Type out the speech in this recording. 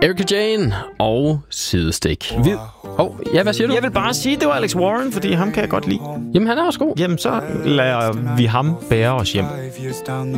Erika Jane og sidestik. Ja, hvad siger du? Jeg vil bare sige, det var Alex Warren, fordi ham kan jeg godt lide. Jamen, han er også god. Jamen, så lader vi ham bære os hjem.